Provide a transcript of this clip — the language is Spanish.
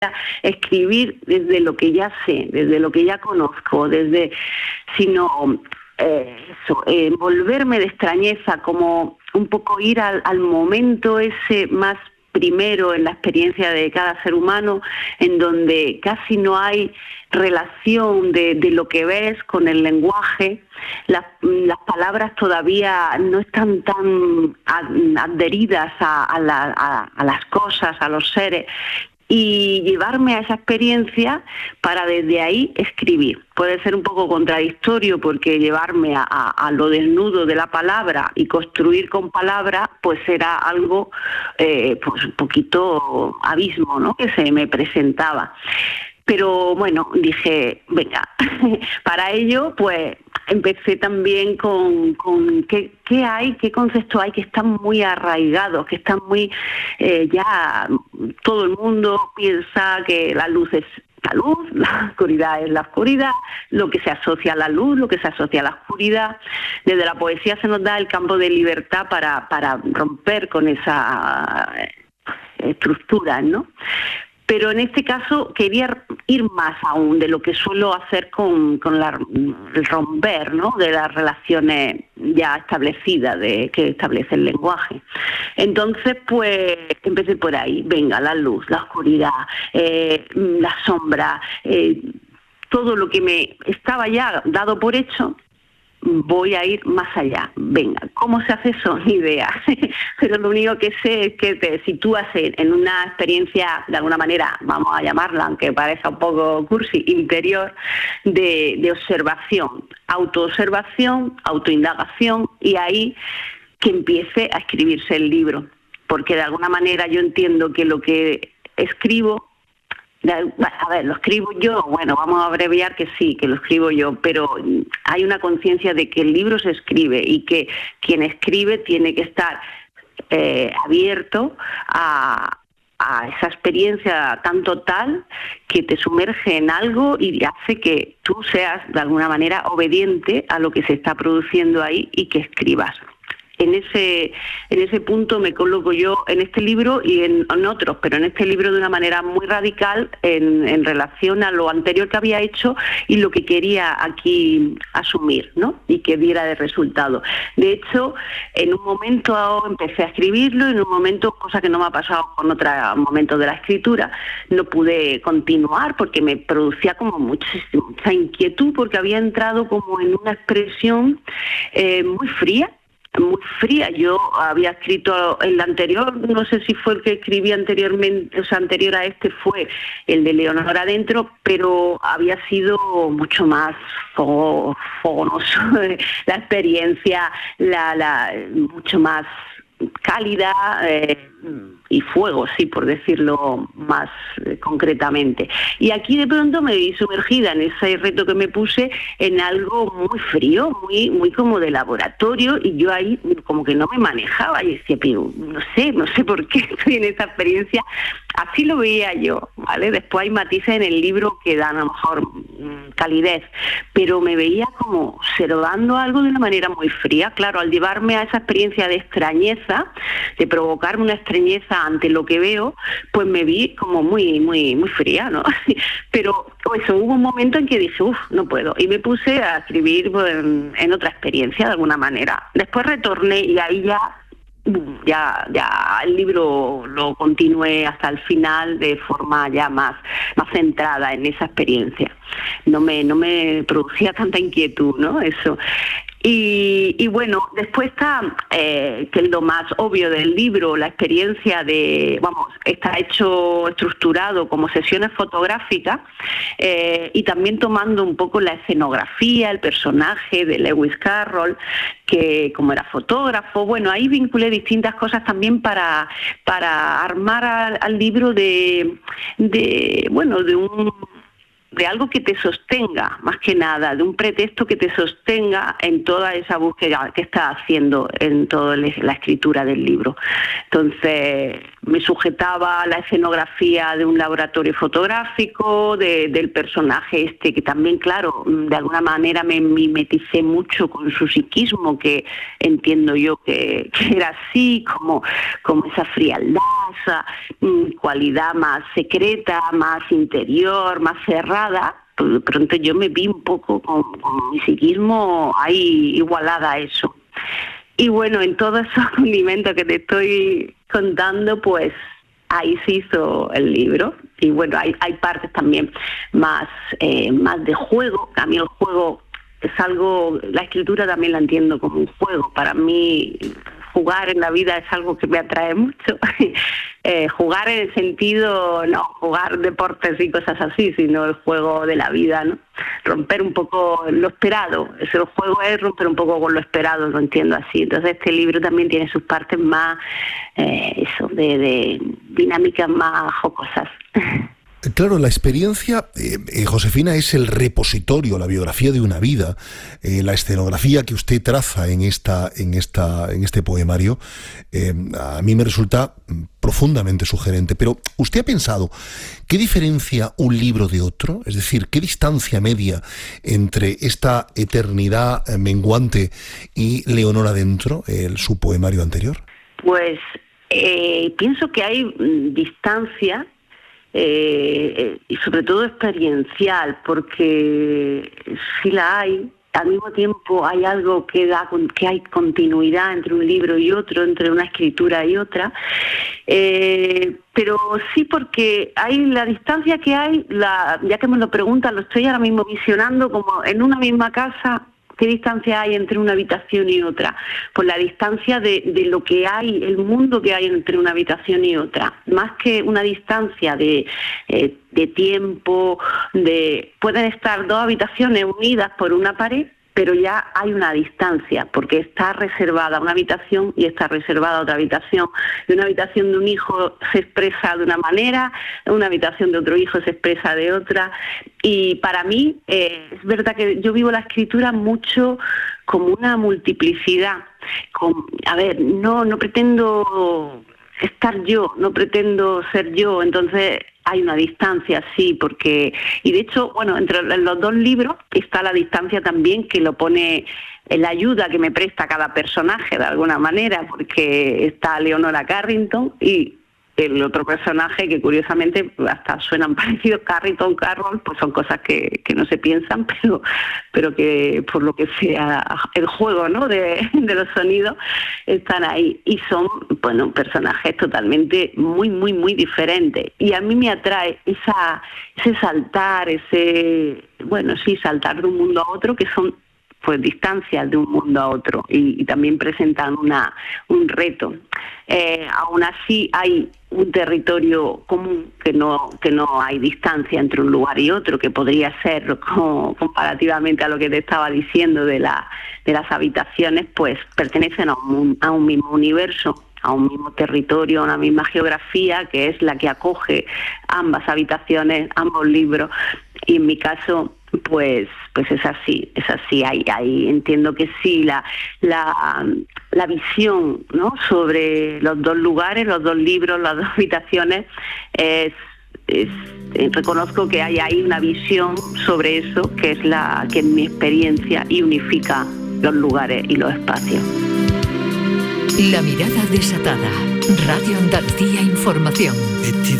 escribir desde lo que ya sé, desde lo que ya conozco, sino envolverme de extrañeza, como un poco ir al momento ese más primero en la experiencia de cada ser humano, en donde casi no hay relación de lo que ves con el lenguaje. Las palabras todavía no están tan adheridas a las cosas, a los seres, y llevarme a esa experiencia para desde ahí escribir. Puede ser un poco contradictorio, porque llevarme a lo desnudo de la palabra y construir con palabra, pues era algo, pues un poquito abismo, ¿no?, que se me presentaba. Pero bueno, dije, venga, para ello pues empecé también con qué hay, qué conceptos hay que están muy arraigados, que están muy, ya todo el mundo piensa que la luz es la luz, la oscuridad es la oscuridad, lo que se asocia a la luz, lo que se asocia a la oscuridad. Desde la poesía se nos da el campo de libertad para romper con esa estructuras, ¿no? Pero en este caso quería ir más aún de lo que suelo hacer con el romper, ¿no?, de las relaciones ya establecidas que establece el lenguaje. Entonces, pues empecé por ahí. Venga, la luz, la oscuridad, la sombra, todo lo que me estaba ya dado por hecho. Voy a ir más allá. Venga, ¿cómo se hace eso? Ni idea. Pero lo único que sé es que te sitúas en una experiencia, de alguna manera, vamos a llamarla, aunque parezca un poco cursi, interior, de observación, autoobservación, autoindagación, y ahí que empiece a escribirse el libro. Porque de alguna manera yo entiendo que lo que escribo, a ver, lo escribo yo, bueno, vamos a abreviar que sí, que lo escribo yo, pero hay una conciencia de que el libro se escribe y que quien escribe tiene que estar abierto a esa experiencia tan total que te sumerge en algo y hace que tú seas de alguna manera obediente a lo que se está produciendo ahí y que escribas. En ese punto me coloco yo en este libro y en otros, pero en este libro de una manera muy radical en relación a lo anterior que había hecho y lo que quería aquí asumir, ¿no?, y que diera de resultado. De hecho, en un momento empecé a escribirlo, y en un momento, cosa que no me ha pasado con otro momento de la escritura, no pude continuar porque me producía como mucha inquietud, porque había entrado como en una expresión muy fría. Muy fría. Yo había escrito el anterior, no sé si fue el que escribí anteriormente, o sea, anterior a este fue el de Leonor Adentro, pero había sido mucho más fogonoso la experiencia, mucho más cálida y fuego, sí, por decirlo más concretamente. Y aquí de pronto me vi sumergida en ese reto que me puse en algo muy frío, muy como de laboratorio, y yo ahí como que no me manejaba y decía, pero no sé por qué estoy en esta experiencia. Así lo veía yo, ¿vale? Después hay matices en el libro que dan a lo mejor calidez, pero me veía como observando algo de una manera muy fría. Claro, al llevarme a esa experiencia de extrañeza, de provocarme una extrañeza ante lo que veo, pues me vi como muy fría, ¿no? Pero eso, hubo un momento en que dije, no puedo, y me puse a escribir pues, en otra experiencia de alguna manera. Después retorné y ahí ya el libro lo continué hasta el final de forma ya más centrada en esa experiencia. No me producía tanta inquietud, ¿no? Eso. Y bueno, después está, que es lo más obvio del libro, la experiencia está estructurado como sesiones fotográficas, y también tomando un poco la escenografía, el personaje de Lewis Carroll, que como era fotógrafo, bueno, ahí vinculé distintas cosas también para armar al libro de algo que te sostenga, más que nada, de un pretexto que te sostenga en toda esa búsqueda que estás haciendo en toda la escritura del libro. Entonces, me sujetaba la escenografía de un laboratorio fotográfico, del personaje este, que también, claro, de alguna manera me mimeticé mucho con su psiquismo, que entiendo yo que era así, como esa frialdad, esa cualidad más secreta, más interior, más cerrada. Pues de pronto yo me vi un poco con mi psiquismo ahí igualada a eso. Y bueno, en todos esos condimentos que te estoy contando, pues ahí se hizo el libro. Y bueno, hay partes también más de juego. A mí el juego es algo, la escritura también la entiendo como un juego. Para mí jugar en la vida es algo que me atrae mucho. Jugar en el sentido, no jugar deportes y cosas así, sino el juego de la vida, ¿no? Romper un poco lo esperado. El juego es romper un poco con lo esperado, lo entiendo así. Entonces este libro también tiene sus partes más, de dinámicas más jocosas. Claro, la experiencia, Josefina, es el repositorio, la biografía de una vida, la escenografía que usted traza en este poemario, a mí me resulta profundamente sugerente. Pero, ¿usted ha pensado qué diferencia un libro de otro? Es decir, ¿qué distancia media entre esta eternidad menguante y Leonor adentro, su poemario anterior? Pues pienso que hay distancia. Y sobre todo experiencial, porque si la hay, al mismo tiempo hay algo que hay continuidad entre un libro y otro, entre una escritura y otra, pero sí, porque hay la distancia que hay, ya que me lo preguntan, lo estoy ahora mismo visionando como en una misma casa. ¿Qué distancia hay entre una habitación y otra? Pues la distancia de lo que hay, el mundo que hay entre una habitación y otra. Más que una distancia de tiempo, pueden estar dos habitaciones unidas por una pared, pero ya hay una distancia, porque está reservada una habitación y está reservada otra habitación. Y una habitación de un hijo se expresa de una manera, una habitación de otro hijo se expresa de otra. Y para mí, es verdad que yo vivo la escritura mucho como una multiplicidad. No pretendo estar yo, no pretendo ser yo, entonces hay una distancia, sí, porque, y de hecho, bueno, entre los dos libros está la distancia también que lo pone la ayuda que me presta cada personaje de alguna manera, porque está Leonora Carrington y el otro personaje que curiosamente hasta suenan parecidos, Carrington, Carroll, pues son cosas que no se piensan, pero que por lo que sea el juego, ¿no?, de los sonidos están ahí y son, bueno, personajes totalmente muy, muy, muy diferentes. Y a mí me atrae ese saltar, saltar de un mundo a otro, que son pues distancias de un mundo a otro y también presentan un reto. Aún así hay un territorio común, que no hay distancia entre un lugar y otro, que podría ser comparativamente a lo que te estaba diciendo de las habitaciones, pues pertenecen a un mismo universo, a un mismo territorio, a una misma geografía, que es la que acoge ambas habitaciones, ambos libros. Y en mi caso, pues es así. Ahí entiendo que sí, la visión, ¿no?, sobre los dos lugares, los dos libros, las dos habitaciones, reconozco que hay ahí una visión sobre eso, que es la que en mi experiencia y unifica los lugares y los espacios. La mirada desatada. Radio Andalucía Información.